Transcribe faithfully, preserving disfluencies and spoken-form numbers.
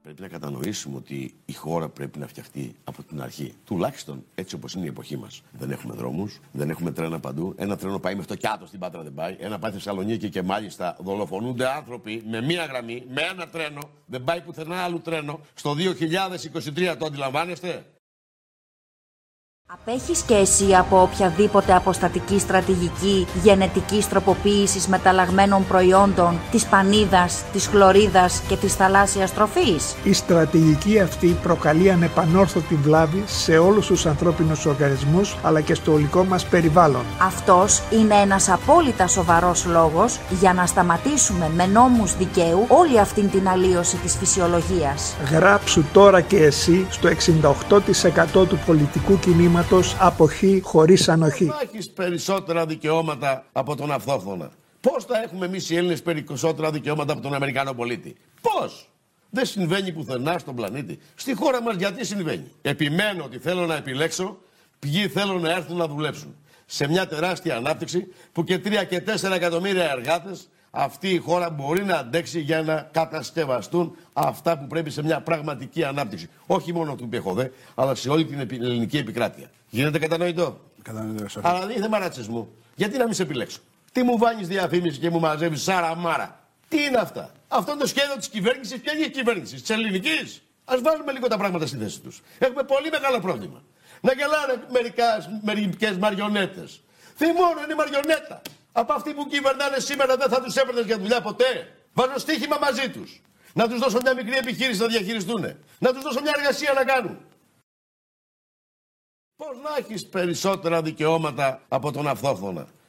Πρέπει να κατανοήσουμε ότι η χώρα πρέπει να φτιαχτεί από την αρχή. Τουλάχιστον έτσι όπως είναι η εποχή μας. Δεν έχουμε δρόμους, δεν έχουμε τρένα παντού. Ένα τρένο πάει μέχρι το Κιάτο, στην Πάτρα δεν πάει. Ένα πάει στη Θεσσαλονίκη και μάλιστα δολοφονούνται άνθρωποι με μία γραμμή, με ένα τρένο. Δεν πάει πουθενά άλλο τρένο. Στο δύο χιλιάδες είκοσι τρία το αντιλαμβάνεστε. Απέχεις και εσύ από οποιαδήποτε αποστατική στρατηγική γενετικής τροποποίησης μεταλλαγμένων προϊόντων, της πανίδας, της χλωρίδας και της θαλάσσιας τροφής? Η στρατηγική αυτή προκαλεί ανεπανόρθωτη βλάβη σε όλους τους ανθρώπινους οργανισμούς αλλά και στο ολικό μας περιβάλλον. Αυτός είναι ένας απόλυτα σοβαρός λόγος για να σταματήσουμε με νόμους δικαίου όλη αυτήν την αλλίωση της φυσιολογίας. Γράψου τώρα και εσύ στο εξήντα οκτώ τοις εκατό του πολιτικού κινήματος αποχή χωρίς ανοχή. Πώς θα έχεις περισσότερα δικαιώματα από τον αυτόχθονα? Πώς θα έχουμε εμείς οι Έλληνες περισσότερα δικαιώματα από τον Αμερικανό πολίτη? Πώς? Δεν συμβαίνει πουθενά στον πλανήτη. Στη χώρα μας γιατί συμβαίνει? Επιμένω ότι θέλω να επιλέξω ποιοι θέλουν να έρθουν να δουλέψουν. Σε μια τεράστια ανάπτυξη που και τρία και τέσσερα εκατομμύρια εργάτες αυτή η χώρα μπορεί να αντέξει για να κατασκευαστούν αυτά που πρέπει σε μια πραγματική ανάπτυξη. Όχι μόνο του ΠΕΧΟΔΕ, αλλά σε όλη την ελληνική επικράτεια. Γίνεται κατανοητό? Κατανοητό, σαφή. Αλλά δεν είναι θέμα ρατσισμού. Γιατί να μην σε επιλέξω? Τι μου βάνεις διαφήμιση και μου μαζεύεις σάρα μάρα? Τι είναι αυτά? Αυτό είναι το σχέδιο της κυβέρνησης. Ποια είναι η κυβέρνηση? Της ελληνικής? Ας βάλουμε λίγο τα πράγματα στη θέση τους. Έχουμε πολύ μεγάλο πρόβλημα. Να γελάνε μερικές μαριονέτες. Θυμώνω, είναι μαριονέτα. Από αυτοί που κυβερνάνε σήμερα δεν θα τους έπαιρνες για δουλειά ποτέ. Βάζω στοίχημα μαζί τους. Να τους δώσω μια μικρή επιχείρηση να διαχειριστούν. Να τους δώσω μια εργασία να κάνουν. Πώς να έχεις περισσότερα δικαιώματα από τον αυτόχθονα?